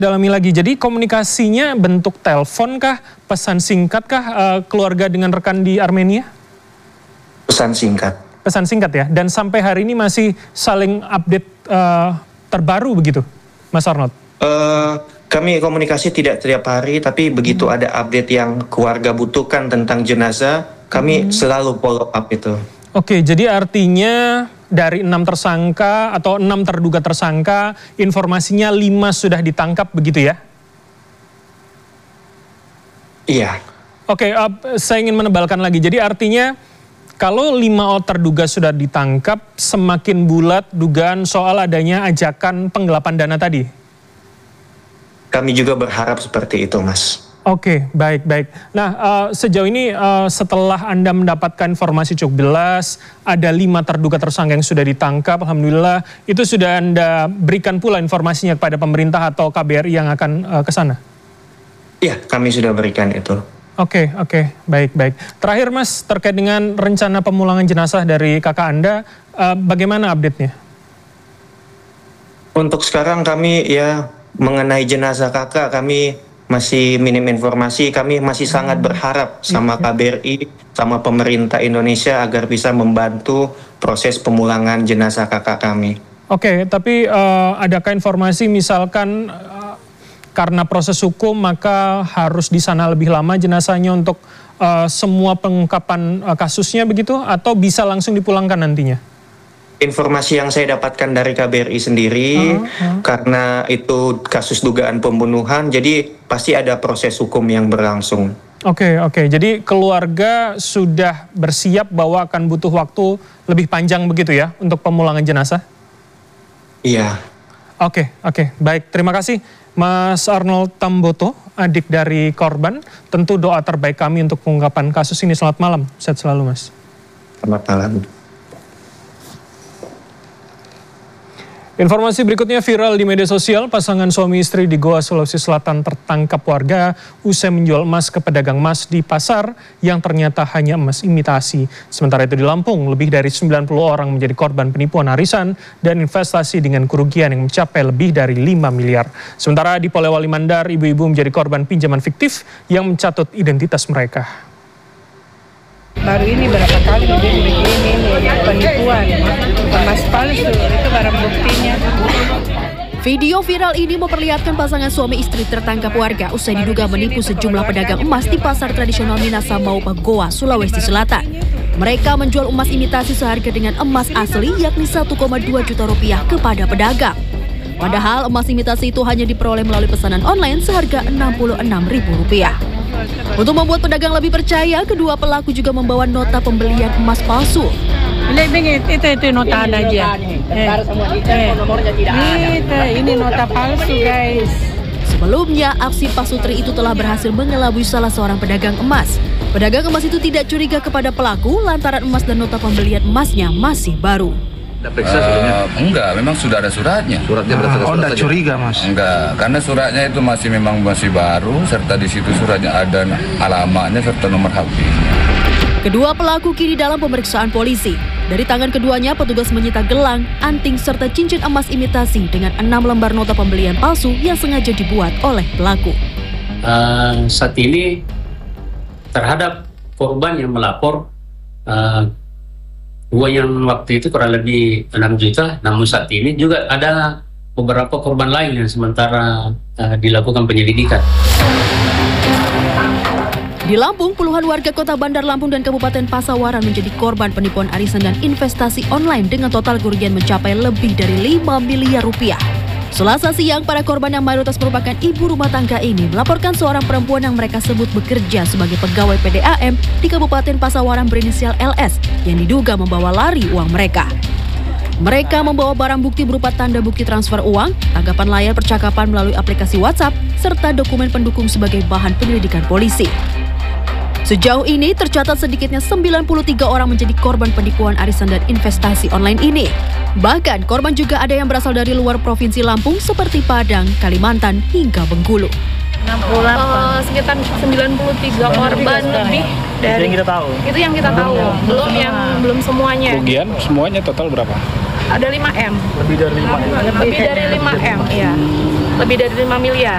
Dalami lagi, jadi komunikasinya bentuk telepon kah, pesan singkat kah keluarga dengan rekan di Armenia? Pesan singkat. Pesan singkat ya, dan sampai hari ini masih saling update terbaru begitu, Mas Arnold? Kami komunikasi tidak setiap hari, tapi begitu ada update yang keluarga butuhkan tentang jenazah, kami selalu follow up itu. Oke, jadi artinya dari 6 tersangka atau 6 terduga tersangka, informasinya 5 sudah ditangkap begitu ya? Iya. Oke, saya ingin menebalkan lagi. Jadi artinya kalau 5 terduga sudah ditangkap, semakin bulat dugaan soal adanya ajakan penggelapan dana tadi? Kami juga berharap seperti itu, Mas. Oke, baik. Nah, sejauh ini setelah Anda mendapatkan informasi cukup jelas, ada 5 terduga tersangka yang sudah ditangkap, Alhamdulillah, itu sudah Anda berikan pula informasinya kepada pemerintah atau KBRI yang akan ke sana? Iya, kami sudah berikan itu. Oke, baik. Terakhir Mas, terkait dengan rencana pemulangan jenazah dari kakak Anda, bagaimana update-nya? Untuk sekarang kami mengenai jenazah kakak, kami masih minim informasi. Kami masih sangat berharap sama KBRI, sama pemerintah Indonesia agar bisa membantu proses pemulangan jenazah kakak kami. Oke, tapi adakah informasi misalkan karena proses hukum maka harus di sana lebih lama jenazahnya untuk semua pengungkapan kasusnya begitu, atau bisa langsung dipulangkan nantinya? Informasi yang saya dapatkan dari KBRI sendiri, karena itu kasus dugaan pembunuhan, jadi pasti ada proses hukum yang berlangsung. Oke. Jadi keluarga sudah bersiap bahwa akan butuh waktu lebih panjang begitu ya untuk pemulangan jenazah? Iya. Oke. Baik, terima kasih Mas Arnold Tamboto, adik dari korban. Tentu doa terbaik kami untuk pengungkapan kasus ini. Selamat malam, sehat selalu Mas. Selamat malam. Informasi berikutnya viral di media sosial, pasangan suami istri di Goa, Sulawesi Selatan tertangkap warga usai menjual emas ke pedagang emas di pasar yang ternyata hanya emas imitasi. Sementara itu di Lampung, lebih dari 90 orang menjadi korban penipuan arisan dan investasi dengan kerugian yang mencapai lebih dari 5 miliar. Sementara di Polewali Mandar, ibu-ibu menjadi korban pinjaman fiktif yang mencatut identitas mereka. Baru ini berapa kali dia begini penipuan, emas palsu, itu barang buktinya. Video viral ini memperlihatkan pasangan suami istri tertangkap warga usai diduga menipu sejumlah pedagang emas di pasar tradisional Minasa-Mau, Goa, Sulawesi Selatan. Mereka menjual emas imitasi seharga dengan emas asli yakni 1,2 juta rupiah kepada pedagang. Padahal emas imitasi itu hanya diperoleh melalui pesanan online seharga Rp66.000. Untuk membuat pedagang lebih percaya, kedua pelaku juga membawa nota pembelian emas palsu. Itu nota aja. Ini nota palsu, guys. Sebelumnya, aksi Pak Sutri itu telah berhasil mengelabui salah seorang pedagang emas. Pedagang emas itu tidak curiga kepada pelaku lantaran emas dan nota pembelian emasnya masih baru. Enggak, memang sudah ada suratnya. Suratnya berdasarkan surat curiga, Mas? Enggak, karena suratnya itu masih baru, serta di situ suratnya ada alamatnya serta nomor HP. Kedua pelaku kini dalam pemeriksaan polisi. Dari tangan keduanya, petugas menyita gelang, anting serta cincin emas imitasi dengan 6 lembar nota pembelian palsu yang sengaja dibuat oleh pelaku. Saat ini terhadap korban yang melapor, uang yang waktu itu kurang lebih 6 juta, namun saat ini juga ada beberapa korban lain yang sementara dilakukan penyelidikan. Di Lampung, puluhan warga kota Bandar Lampung dan Kabupaten Pasawaran menjadi korban penipuan arisan dan investasi online dengan total kerugian mencapai lebih dari 5 miliar rupiah. Selasa siang, para korban yang mayoritas merupakan ibu rumah tangga ini melaporkan seorang perempuan yang mereka sebut bekerja sebagai pegawai PDAM di Kabupaten Pasawaran berinisial LS yang diduga membawa lari uang mereka. Mereka membawa barang bukti berupa tanda bukti transfer uang, tanggapan layar percakapan melalui aplikasi WhatsApp, serta dokumen pendukung sebagai bahan penyelidikan polisi. Sejauh ini tercatat sedikitnya 93 orang menjadi korban penipuan arisan dan investasi online ini. Bahkan korban juga ada yang berasal dari luar provinsi Lampung seperti Padang, Kalimantan hingga Bengkulu. Sekitar 93 korban lebih dari yang kita tahu. Itu yang kita tahu, belum semuanya. Kerugian semuanya total berapa? Ada 5M. Lebih dari 5M. Lebih dari 5M, iya. Lebih dari 5 miliar.